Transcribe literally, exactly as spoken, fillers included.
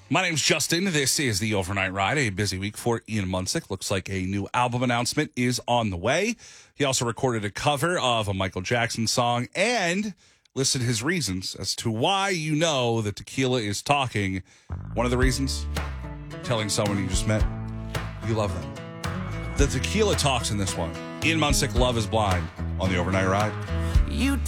My name's Justin. This is the Overnight Ride, a busy week for Ian Munsick. Looks like a new album announcement is on the way. He also recorded a cover of a Michael Jackson song and listed his reasons as to why you know that tequila is talking. One of the reasons, telling someone you just met you love them. The tequila talks in this one. Ian Munsick, Love is Blind on the Overnight Ride. You